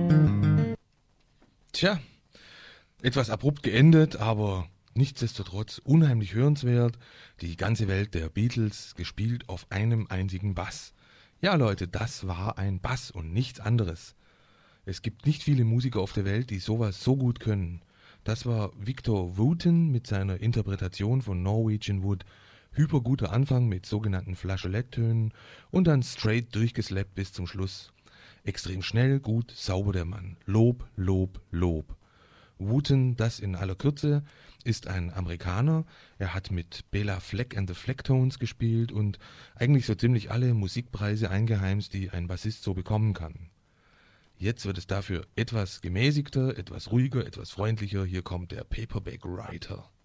Tja, etwas abrupt geendet, aber nichtsdestotrotz unheimlich hörenswert. Die ganze Welt der Beatles gespielt auf einem einzigen Bass. Ja, Leute, das war ein Bass und nichts anderes. Es gibt nicht viele Musiker auf der Welt, die sowas so gut können. Das war Victor Wooten mit seiner Interpretation von Norwegian Wood. Hyperguter Anfang mit sogenannten Flageoletttönen und dann straight durchgeslappt bis zum Schluss. Extrem schnell, gut, sauber der Mann. Lob, Lob, Lob. Wooten, das in aller Kürze, ist ein Amerikaner. Er hat mit Bela Fleck and the Flecktones gespielt und eigentlich so ziemlich alle Musikpreise eingeheimst, die ein Bassist so bekommen kann. Jetzt wird es dafür etwas gemäßigter, etwas ruhiger, etwas freundlicher. Hier kommt der Paperback Writer.